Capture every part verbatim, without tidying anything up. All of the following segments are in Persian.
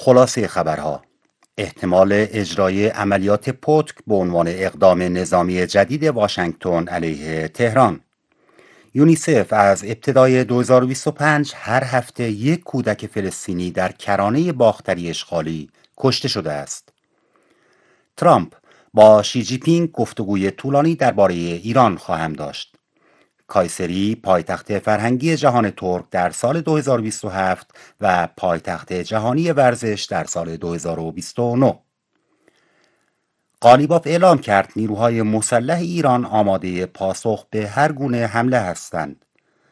خلاصه خبرها: احتمال اجرای عملیات پتک به عنوان اقدام نظامی جدید واشنگتن علیه تهران. یونیسف از ابتدای دو هزار و بیست و پنج هر هفته یک کودک فلسطینی در کرانه باختری اشغالی کشته شده است. ترامپ با شی جی پینگ گفتگوی طولانی درباره ایران خواهم داشت. کایسری پایتخت فرهنگی جهان ترک در سال دو هزار و بیست و هفت و پایتخت جهانی ورزش در سال دو هزار و بیست و نه. قالیباف اعلام کرد نیروهای مسلح ایران آماده پاسخ به هر گونه حمله هستند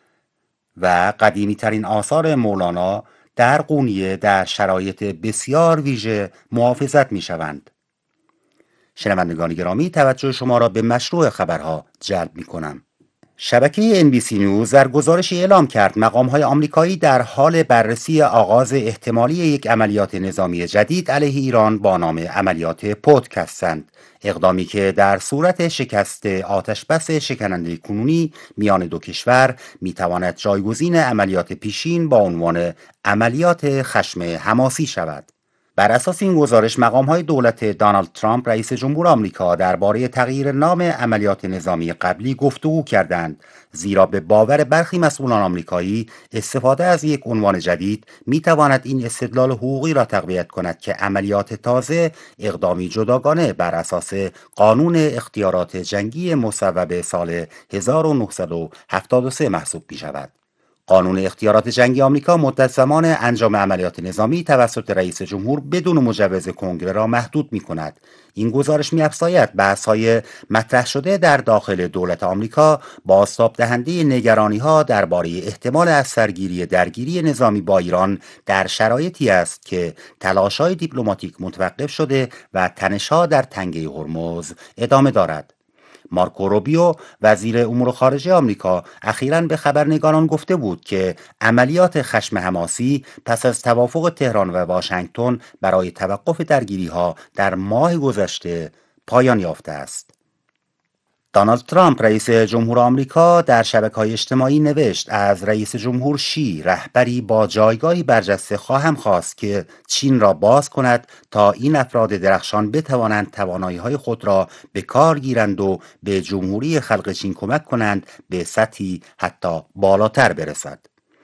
و قدیمی ترین آثار مولانا در قونیه در شرایط بسیار ویژه محافظت می شوند. شنوندگان گرامی، توجه شما را به مشروع خبرها جلب می کنم. شبکه ان بی سی نیوز در گزارشی اعلام کرد مقام‌های آمریکایی در حال بررسی آغاز احتمالی یک عملیات نظامی جدید علیه ایران با نام عملیات پتک هستند، اقدامی که در صورت شکست آتشبس شکننده کنونی میان دو کشور میتواند جایگزین عملیات پیشین با عنوان عملیات خشم حماسی شود. بر اساس این گزارش مقام‌های دولت دونالد ترامپ رئیس جمهور آمریکا درباره تغییر نام عملیات نظامی قبلی گفتگو کردند، زیرا به باور برخی مسئولان آمریکایی استفاده از یک عنوان جدید می‌تواند این استدلال حقوقی را تقویت کند که عملیات تازه اقدامی جداگانه بر اساس قانون اختیارات جنگی مصوب سال هزار و نهصد و هفتاد و سه محسوب می‌شود. قانون اختیارات جنگی آمریکا مدت زمان انجام عملیات نظامی توسط رئیس جمهور بدون مجوز کنگره را محدود می کند. این گزارش می افزاید بحث‌های مطرح شده در داخل دولت آمریکا بازتاب دهنده نگرانی ها درباره احتمال از سرگیری درگیری نظامی با ایران در شرایطی است که تلاش‌های دیپلماتیک متوقف شده و تنش‌ها در تنگه هرمز ادامه دارد. مارکو روبیو وزیر امور خارجه آمریکا اخیراً به خبرنگاران گفته بود که عملیات خشم حماسی پس از توافق تهران و واشنگتن برای توقف درگیری‌ها در ماه گذشته پایان یافته است. دونالد ترامپ رئیس جمهور آمریکا در شبکه‌های اجتماعی نوشت از رئیس جمهور شی رهبری با جایگاهی برجسته خواهم خواست که چین را باز کند تا این افراد درخشان بتوانند توانایی‌های خود را به کار گیرند و به جمهوری خلق چین کمک کنند به سطحی حتی بالاتر برسد.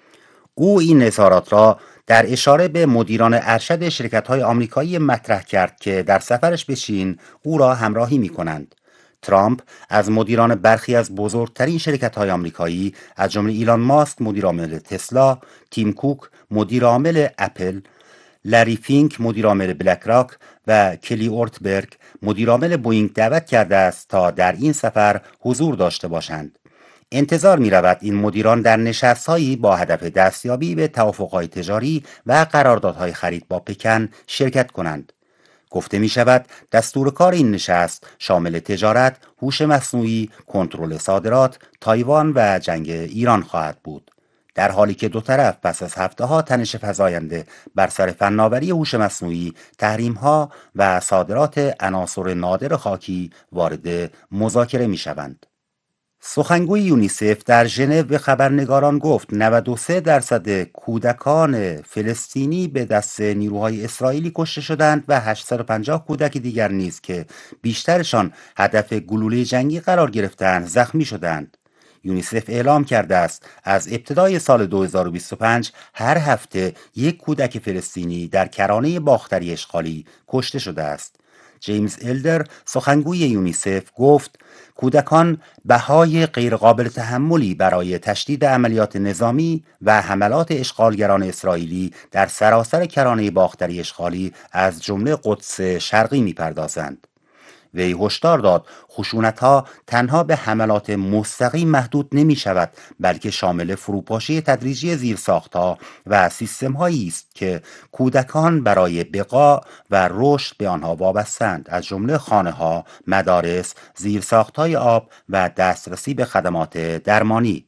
او این اظهارات را در اشاره به مدیران ارشد شرکت‌های آمریکایی مطرح کرد که در سفرش به چین او را همراهی می‌کنند. ترامپ از مدیران برخی از بزرگترین شرکت‌های آمریکایی از جمله ایلان ماسک مدیرعامل تسلا، تیم کوک مدیرعامل اپل، لری فینک مدیرعامل بلک راک و کلی اورتبرگ مدیرعامل بوئینگ دعوت کرده است تا در این سفر حضور داشته باشند. انتظار می رود این مدیران در نشست‌هایی با هدف دستیابی به توافق‌های تجاری و قراردادهای خرید با پکن شرکت کنند. گفته می شود دستور کار این نشست شامل تجارت، هوش مصنوعی، کنترل صادرات، تایوان و جنگ ایران خواهد بود. در حالی که دو طرف پس از هفته‌ها تنش فزاینده بر سر فناوری هوش مصنوعی، تحریم‌ها و صادرات عناصر نادر خاکی وارد مذاکره می شوند. سخنگوی یونیسف در ژنو به خبرنگاران گفت نود و سه درصد کودکان فلسطینی به دست نیروهای اسرائیلی کشته شدند و هشتصد و پنجاه کودک دیگر نیز که بیشترشان هدف گلوله جنگی قرار گرفتند زخمی شدند. یونیسف اعلام کرده است از ابتدای سال دو هزار و بیست و پنج هر هفته یک کودک فلسطینی در کرانه باختری اشغالی کشته شده است. جیمز الدر سخنگوی یونیسف گفت کودکان بهای غیرقابل تحملی برای تشدید عملیات نظامی و حملات اشغالگران اسرائیلی در سراسر کرانه باختری اشغالی از جمله قدس شرقی می‌پردازند. وی هشدار داد خشونت‌ها تنها به حملات مستقیم محدود نمی شود بلکه شامل فروپاشی تدریجی زیرساخت‌ها و سیستم‌هایی است که کودکان برای بقا و رشد به آنها وابستند، از جمله خانه‌ها، مدارس، زیرساخت‌های آب و دسترسی به خدمات درمانی.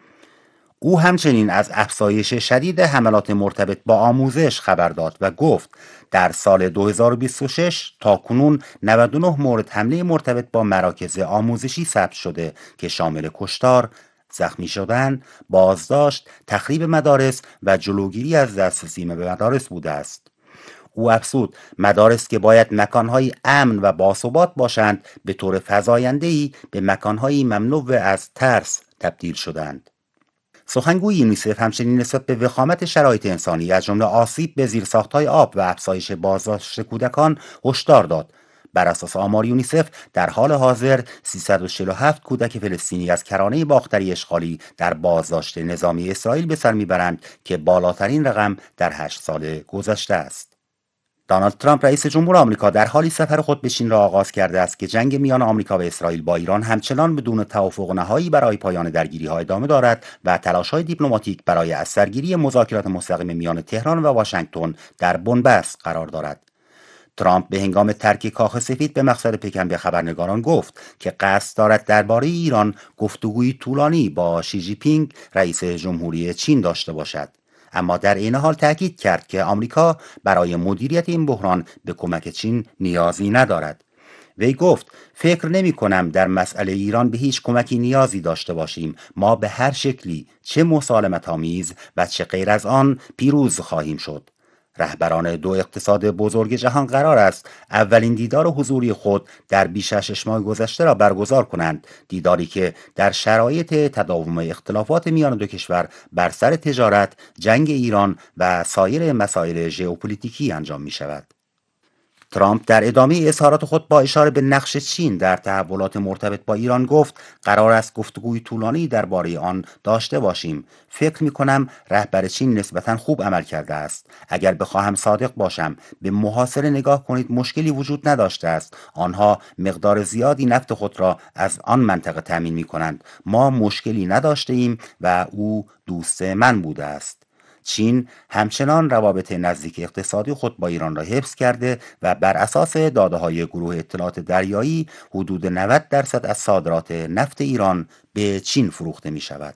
او همچنین از افزایش شدید حملات مرتبط با آموزش خبر داد و گفت در سال دو هزار و بیست و شش تا کنون نود و نه مورد حمله مرتبط با مراکز آموزشی ثبت شده که شامل کشتار، زخمی شدن، بازداشت، تخریب مدارس و جلوگیری از دسترسی به مدارس بوده است. او افزود مدارس که باید مکانهای امن و باثبات باشند به طور فزاینده‌ای به مکانهایی مملو از ترس تبدیل شدند. سخنگوی یونیسف همچنین نسبت به وخامت شرایط انسانی از جمله آسیب به زیرساخت‌های آب و افزایش بازداشت کودکان هشدار داد. بر اساس آمار یونیسف در حال حاضر سیصد و چهل و هفت کودک فلسطینی از کرانه باختری اشغالی در بازداشت نظامی اسرائیل به سر میبرند که بالاترین رقم در هشت سال گذشته است. دونالد ترامپ رئیس جمهور آمریکا در حالی سفر خود به چین را آغاز کرده است که جنگ میان آمریکا و اسرائیل با ایران همچنان بدون توافق نهایی برای پایان درگیری‌ها ادامه دارد و تلاش‌های دیپلماتیک برای از سرگیری مذاکرات مستقیم میان تهران و واشنگتن در بن‌بست قرار دارد. ترامپ به هنگام ترک کاخ سفید به مقصد پکن به خبرنگاران گفت که قصد دارد درباره ایران گفتگوی طولانی با شی جی پینگ رئیس جمهوری چین داشته باشد. اما در این حال تاکید کرد که آمریکا برای مدیریت این بحران به کمک چین نیازی ندارد. وی گفت فکر نمی کنم در مسئله ایران به هیچ کمکی نیازی داشته باشیم. ما به هر شکلی چه مسالمت آمیز و چه غیر از آن پیروز خواهیم شد. رهبران دو اقتصاد بزرگ جهان قرار است اولین دیدار حضوری خود در بیش از شش ماه گذشته را برگزار کنند، دیداری که در شرایط تداوم اختلافات میان دو کشور بر سر تجارت، جنگ ایران و سایر مسائل ژئوپلیتیکی انجام می شود. ترامپ در ادامه اظهارات خود با اشاره به نقش چین در تحولات مرتبط با ایران گفت قرار است گفتگوی طولانی درباره آن داشته باشیم. فکر می کنم رهبر چین نسبتا خوب عمل کرده است. اگر بخواهم صادق باشم به محاصره نگاه کنید مشکلی وجود نداشته است. آنها مقدار زیادی نفت خود را از آن منطقه تامین می کنند. ما مشکلی نداشته ایم و او دوست من بوده است. چین همچنان روابط نزدیک اقتصادی خود با ایران را حفظ کرده و بر اساس داده‌های گروه اطلاعات دریایی حدود نود درصد از صادرات نفت ایران به چین فروخته می شود.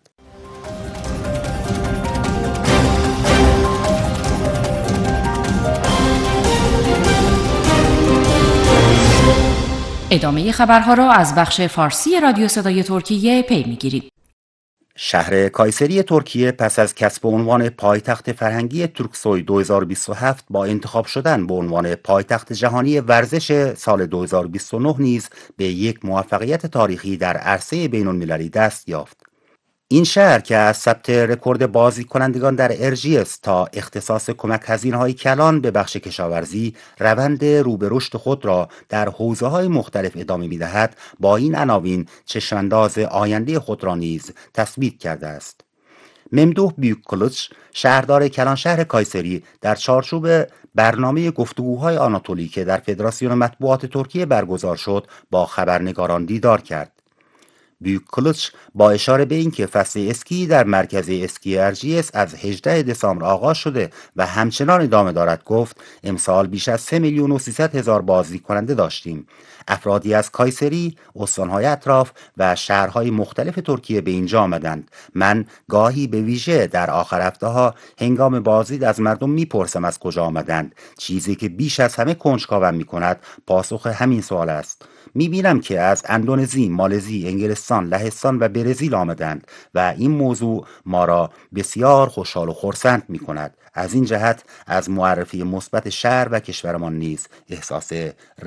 ادامه خبرها را از بخش فارسی رادیو صدای ترکیه پی می‌گیرید. شهر کایسری ترکیه پس از کسب عنوان پایتخت فرهنگی تورکسوی دو هزار و بیست و هفت با انتخاب شدن به عنوان پایتخت جهانی ورزش سال دو هزار و بیست و نه نیز به یک موفقیت تاریخی در عرصه بین‌المللی دست یافت. این شهر که از ثبت رکورد بازی کنندگان در ارژیس تا اختصاص کمک هزینه‌های کلان به بخش کشاورزی روند رو به رشد خود را در حوزه‌های مختلف ادامه می‌دهد، با این عناوین چشمانداز آینده خود را نیز تثبیت کرده است. ممدوح بیوکلوچ شهردار کلان شهر کایسری در چارچوب برنامه گفتگوهای آناتولی که در فدراسیون مطبوعات ترکیه برگزار شد با خبرنگاران دیدار کرد. بیوکلوچ با اشاره به اینکه فصل اسکی در مرکز اسکی ارژیس از هجدهم دسامبر آغاز شده و همچنان ادامه دارد گفت امسال بیش از سه میلیون و سیصد هزار بازدید کننده داشتیم. افرادی از کایسری، استانهای اطراف و شهرهای مختلف ترکیه به اینجا آمدند. من گاهی به ویژه در آخر هفته ها هنگام بازدید از مردم میپرسم از کجا آمدند. چیزی که بیش از همه کنجکاوم میکند پاسخ همین سوال است. میبینم که از اندونزی، مالزی، انگلستان، لهستان و برزیل آمدند و این موضوع ما را بسیار خوشحال و خرسند میکند. از این جهت از معرفی مثبت شهر و کشورمان نیز احساس